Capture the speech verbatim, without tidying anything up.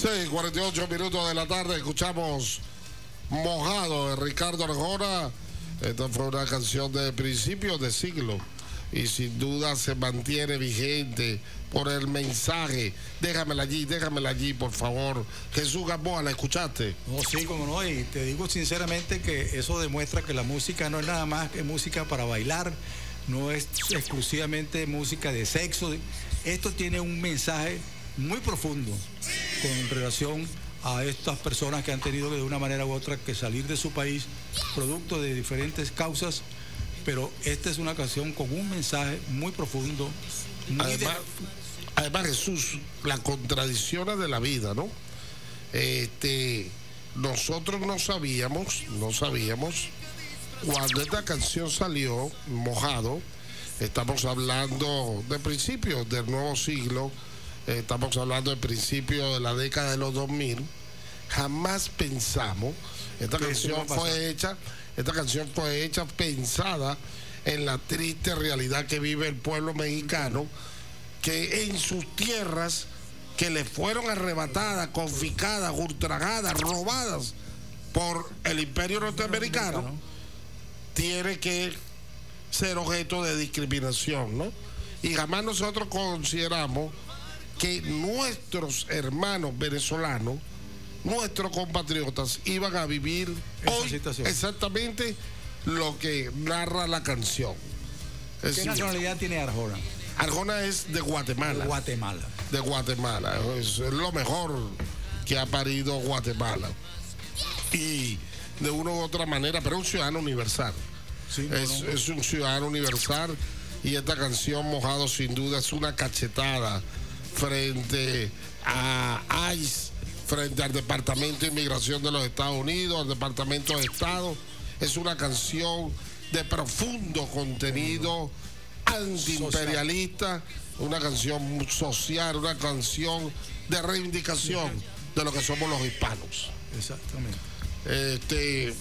Sí, cuarenta y ocho minutos de la tarde, escuchamos Mojado de Ricardo Arjona. Esta fue una canción de principios de siglo y sin duda se mantiene vigente por el mensaje. Déjamela allí, déjamela allí, por favor. Jesús Gamboa, ¿la escuchaste? No, sí, como no, y te digo sinceramente que eso demuestra que la música no es nada más que música para bailar, no es exclusivamente música de sexo. Esto tiene un mensaje muy profundo con relación a estas personas que han tenido que de una manera u otra que salir de su país producto de diferentes causas, pero esta es una canción con un mensaje muy profundo. Muy además, de... además, Jesús, la contradicción de la vida, ¿no? Este, nosotros no sabíamos, no sabíamos, cuando esta canción salió, Mojado, estamos hablando de principios del nuevo siglo, estamos hablando del principio de la década de los dos mil, jamás pensamos, esta canción fue hecha, esta canción fue hecha pensada en la triste realidad que vive el pueblo mexicano, que en sus tierras que le fueron arrebatadas, confiscadas, ultragadas, robadas por el imperio norteamericano, tiene que ser objeto de discriminación, ¿no? Y jamás nosotros consideramos que nuestros hermanos venezolanos, nuestros compatriotas, iban a vivir hoy situación. exactamente lo que narra la canción. ¿Qué es nacionalidad tiene Arjona? Arjona es de Guatemala. De Guatemala. De Guatemala. Es, es lo mejor que ha parido Guatemala. Y de una u otra manera, pero es un ciudadano universal. Sí, no, es, no. es un ciudadano universal y esta canción Mojado sin duda es una cachetada frente a ICE, frente al Departamento de Inmigración de los Estados Unidos, al Departamento de Estado. Es una canción de profundo contenido antiimperialista, una canción social, una canción de reivindicación de lo que somos los hispanos. Exactamente. Este,